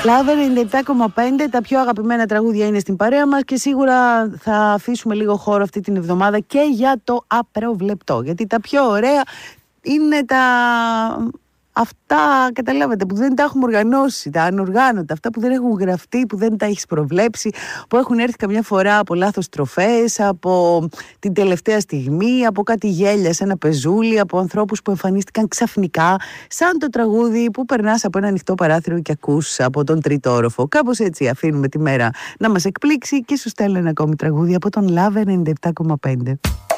Λάβε 97,5, τα πιο αγαπημένα τραγούδια είναι στην παρέα μας και σίγουρα θα αφήσουμε λίγο χώρο αυτή την εβδομάδα και για το απροβλεπτό, γιατί τα πιο ωραία είναι αυτά, καταλάβατε, που δεν τα έχουμε οργανώσει, τα ανοργάνωτα, αυτά που δεν έχουν γραφτεί, που δεν τα έχεις προβλέψει, που έχουν έρθει καμιά φορά από λάθος τροφές, από την τελευταία στιγμή, από κάτι γέλια σε ένα πεζούλι, από ανθρώπους που εμφανίστηκαν ξαφνικά, σαν το τραγούδι που περνάς από ένα ανοιχτό παράθυρο και ακούς από τον τρίτο όροφο. Κάπως έτσι αφήνουμε τη μέρα να μας εκπλήξει και σου στέλνω ένα ακόμη τραγούδι από τον Λάβε 97,5.